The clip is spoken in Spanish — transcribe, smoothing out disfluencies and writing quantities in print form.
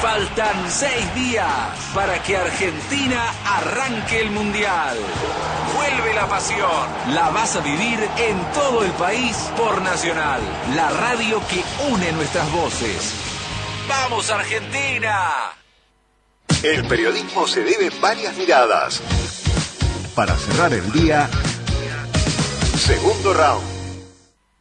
Faltan 6 días para que Argentina arranque el Mundial. Vuelve la pasión. La vas a vivir en todo el país por Nacional, la radio que une nuestras voces. ¡Vamos, Argentina! El periodismo se debe varias miradas. Para cerrar el día, segundo round.